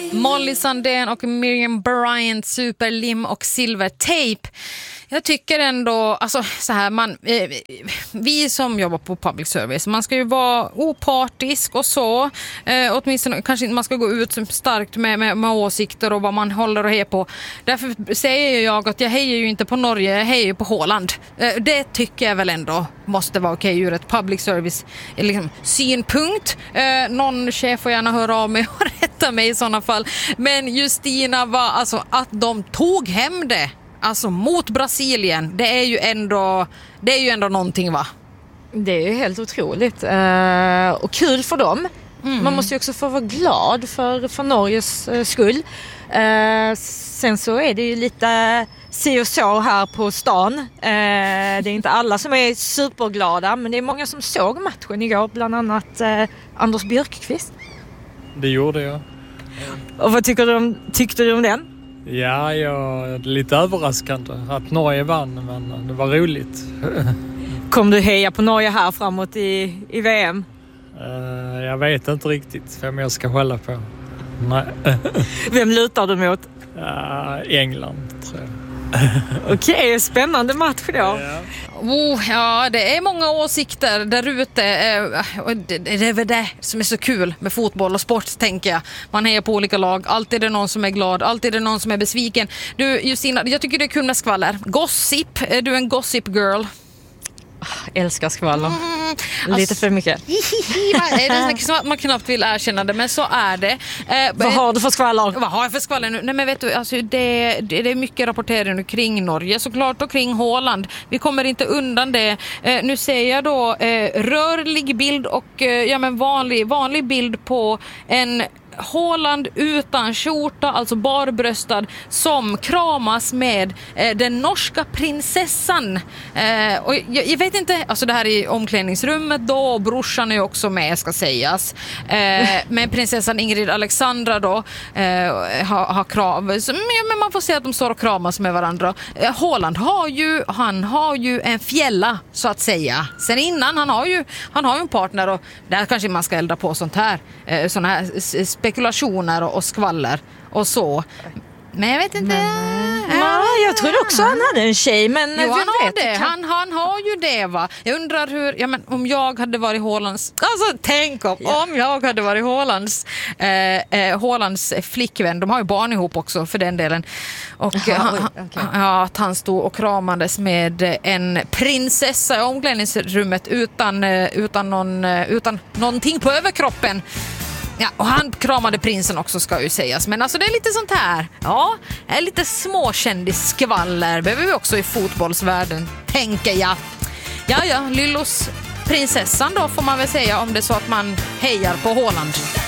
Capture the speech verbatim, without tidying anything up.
Molly Sandén och Miriam Bryant, Superlim och Silvertape. Jag tycker ändå, alltså så här, man, eh, vi som jobbar på public service, man ska ju vara opartisk och så, eh, åtminstone kanske inte man ska gå ut som starkt med, med, med åsikter och vad man håller och hejar på. Därför säger jag att jag hejar ju inte på Norge, jag hejar ju på Håland. Eh, det tycker jag väl ändå måste vara okej ur ett public service liksom, synpunkt. Eh, någon chef får gärna höra av mig och rätta mig i sådana fall. Men Justina var, alltså att de tog hem det. Alltså mot Brasilien, det är ju ändå, det är ju ändå någonting, va? Det är ju helt otroligt. Uh, och kul för dem. Mm. Man måste ju också få vara glad för, för Norges uh, skull. Uh, sen så är det ju lite si och så här på stan. Uh, det är inte alla som är superglada, men det är många som såg matchen igår. Bland annat uh, Anders Björkqvist. Det gjorde jag. Och vad tycker du om, tyckte du om den? Ja, jag är lite överraskande att Norge vann, men det var roligt. Kom du heja på Norge här framåt i, i V M? Uh, jag vet inte riktigt vem jag ska skälla på. Nej. Vem lutar du mot? Uh, England, tror jag. Okej, okay, spännande match då. Ja. Oh, ja, det är många åsikter där ute. Det är väl det som är så kul med fotboll och sport, tänker jag. Man hejar på olika lag. Alltid är det någon som är glad, alltid är det någon som är besviken. Du, Justina, jag tycker det är kul med skvaller. Gossip, är du en gossip girl? Älskar skvaller. Mm, Lite alltså, för mycket. Det är som att man knappt vill erkänna det, men så är det. Eh, vad har du för skvaller? Vad har jag för skvaller nu? Nej, men vet du, alltså det, det, det är mycket rapportering kring Norge, såklart, och kring Håland. Vi kommer inte undan det. Eh, nu ser jag då eh, rörlig bild och eh, ja, men vanlig, vanlig bild på en Håland utan skjorta, alltså barbröstad, som kramas med eh, den norska prinsessan. Eh, och jag, jag vet inte, alltså det här är omklädningsrummet då, och brorsan är också med, ska sägas. Eh, men prinsessan Ingrid Alexandra då eh, har, har krav. Så, men man får se att de står och kramas med varandra. Eh, Håland har ju, han har ju en fjälla, så att säga. Sen innan, han har ju, han har ju en partner, och där kanske man ska elda på sånt här, eh, såna här spekulationer och skvaller och så. Men jag vet inte. Men, ja, jag tror också han hade en tjej, men jo, han har det. Han, han har ju det, va. Jag undrar hur, ja, men om jag hade varit Hålands, alltså tänk om, ja. om jag hade varit Hålands eh, eh, Hålands flickvän, de har ju barn ihop också för den delen, och ja, han, okay. ja, att han stod och kramades med en prinsessa i omklädningsrummet utan, utan, någon, utan någonting på överkroppen. Ja, och han kramade prinsen också, ska ju sägas. Men alltså det är lite sånt här. Ja, är lite småkändisskvaller behöver vi också i fotbollsvärlden, tänker jag. Ja, ja, Lyllos prinsessan då, får man väl säga, om det är så att man hejar på Håland.